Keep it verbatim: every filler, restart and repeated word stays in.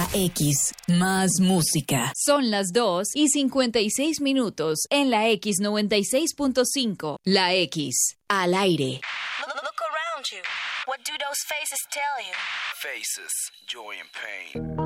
La X, más música. Son las dos y cincuenta y seis minutos en la X noventa y seis punto cinco. La X, al aire. Look, look around you. What do those faces tell you? Faces, joy and pain.